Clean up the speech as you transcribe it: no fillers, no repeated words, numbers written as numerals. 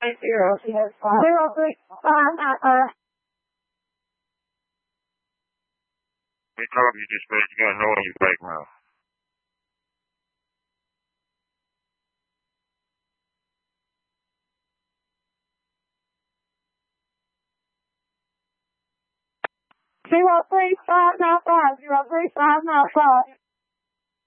zero zero 3 5. We copy you dispatch. You got no in your background. Zero 3 5 9 5 0 3 5 9 5.